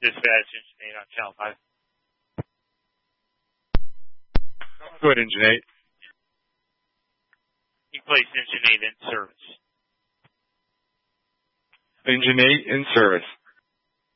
Dispatch Engine 8 on Channel 5. Go ahead, Engine 8. You place Engine 8 in service. Engine 8 in service.